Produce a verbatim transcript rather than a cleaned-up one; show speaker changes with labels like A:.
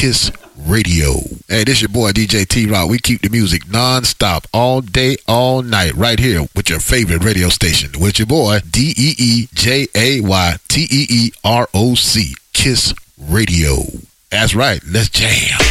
A: Kiss Radio. Hey, this your boy D J T-Rock. We keep the music non-stop all day, all night, right here with your favorite radio station. With your boy D E E J A Y T E E R O C, Kiss Radio. That's right, let's jam.